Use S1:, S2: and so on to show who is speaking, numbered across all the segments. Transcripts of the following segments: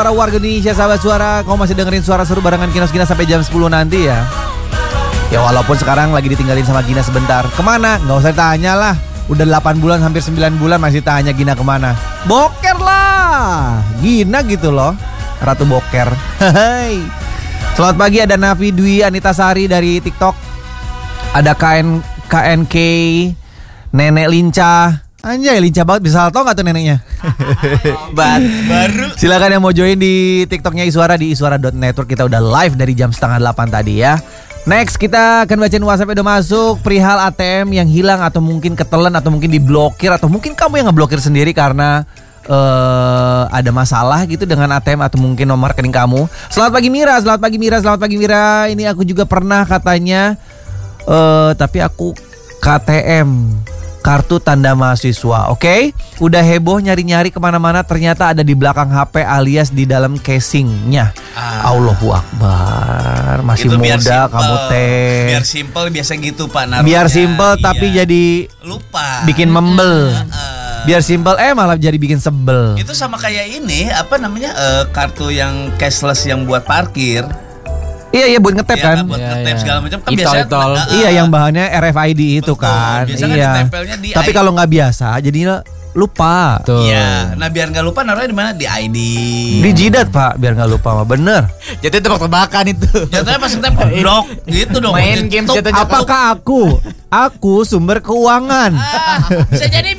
S1: suara warga Indonesia, sahabat suara. Kamu masih dengerin suara seru barengan Kinos-Gina sampai jam 10 nanti ya. Ya walaupun sekarang lagi ditinggalin sama Gina sebentar. Kemana? Gak usah tanya lah. Udah 8 bulan hampir 9 bulan masih tanya Gina kemana. Boker lah. Gina gitu loh, Ratu Boker. Hai. Selamat pagi, ada Navi Dwi Anita Sari dari TikTok. Ada KNK Nenek Lincah. Anjay, lincah banget, bisa salto gak tuh neneknya? Baru. Silakan yang mau join di TikToknya Iswara di iswara.network. Kita udah live dari jam 7:30 tadi ya. Next kita akan bacain WhatsApp yang udah masuk. Perihal ATM yang hilang atau mungkin ketelan atau mungkin diblokir, atau mungkin kamu yang ngeblokir sendiri karena ada masalah gitu dengan ATM atau mungkin nomor rekening kamu. Selamat pagi Mira, selamat pagi Mira, selamat pagi Mira. Ini aku juga pernah katanya, tapi aku KTM, kartu tanda mahasiswa. Oke? Udah heboh nyari-nyari kemana-mana, ternyata ada di belakang HP alias di dalam casingnya. Allahu Akbar. Masih
S2: itu
S1: muda kamu teh.
S2: Biar simple biasa gitu Pak naruhnya.
S1: Biar simple tapi jadi
S2: lupa.
S1: Bikin membel. Biar simple malah jadi bikin sebel.
S2: Itu sama kayak ini, apa namanya, kartu yang cashless yang buat parkir.
S1: Iya buat ngetep kan.
S2: Buat ngetep segala macam kan
S3: biasanya.
S1: Iya yang bahannya RFID itu kan.
S2: Biasanya
S1: Iya.
S2: ditempelnya di
S1: Tapi kalau nggak biasa jadinya lupa.
S2: Iya. Nah biar nggak lupa naruhnya di mana? Di ID.
S1: Di jidat Pak, biar nggak lupa mah bener.
S3: Jadi tebak-tebakan itu.
S2: Jatuhnya pas ngetep blok gitu dong.
S3: Main game jatuhnya.
S1: Apakah aku sumber keuangan?
S2: Bisa jadi.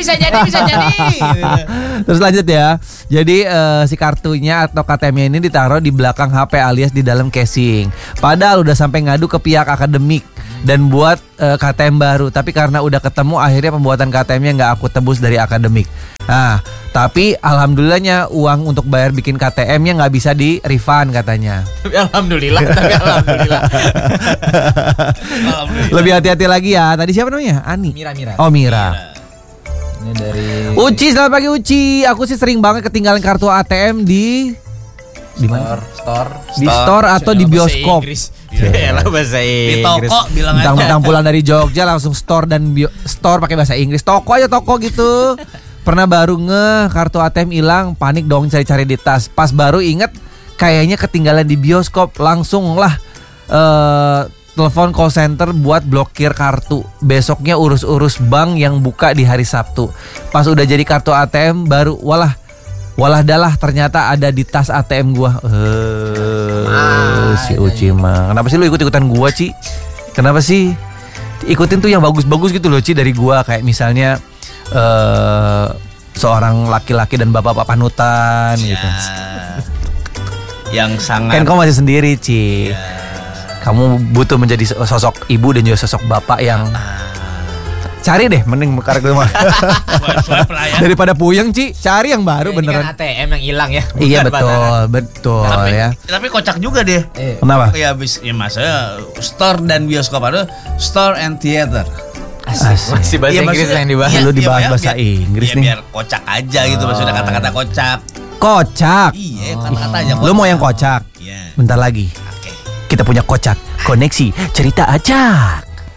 S1: Terus lanjut ya. Jadi si kartunya atau KTM-nya ini ditaruh di belakang HP alias di dalam casing. Padahal udah sampai ngadu ke pihak akademik dan buat KTM baru. Tapi karena udah ketemu, akhirnya pembuatan KTM-nya nggak aku tebus dari akademik. Nah, tapi alhamdulillahnya uang untuk bayar bikin KTM-nya nggak bisa di refund katanya.
S3: Alhamdulillah.
S1: Lebih hati-hati lagi ya. Tadi siapa namanya? Ani.
S3: Mira.
S1: Oh Mira.
S3: Ini dari
S1: Uci, selamat pagi Uci. Aku sih sering banget ketinggalan kartu ATM di mana? Store atau di bioskop.
S3: Yalah bahasa Inggris.
S2: Di toko bilang aja.
S1: Mentang-mentang pulang dari Jogja langsung store dan store pakai bahasa Inggris. Toko aja toko gitu. Pernah baru kartu ATM hilang, panik dong cari-cari di tas. Pas baru inget kayaknya ketinggalan di bioskop, langsung lah telepon call center buat blokir kartu. Besoknya urus-urus bank yang buka di hari Sabtu. Pas udah jadi kartu ATM baru walah dalah ternyata ada di tas ATM gua. Si Uci mah. Kenapa sih lu ikut-ikutan gua, Ci? Kenapa sih? Ikutin tuh yang bagus-bagus gitu loh, Ci, dari gua. Kayak misalnya seorang laki-laki dan bapak-bapak panutan gitu.
S2: Yang sangat.
S1: Kan kamu masih sendiri, Ci. Kamu butuh menjadi sosok ibu dan juga sosok bapak yang cari deh, mending mekarak rumah. Daripada puyeng, Ci. Cari yang baru beneran.
S3: Kan ATM yang hilang ya.
S1: Iya betul ya.
S2: Tapi kocak juga deh.
S1: Kenapa?
S2: Ya masa store dan bioskop ada store and theater.
S3: Masih bahasa Inggris yang dibahas.
S1: Lu dibahas bahasa Inggris nih.
S2: Biar kocak aja gitu, maksudnya kata-kata kocak.
S1: Kocak.
S2: Iya, kata-katanya
S1: Lu mau yang kocak?
S2: Iya.
S1: Bentar lagi.
S2: Oke.
S1: Kita punya kocak, koneksi, cerita acak.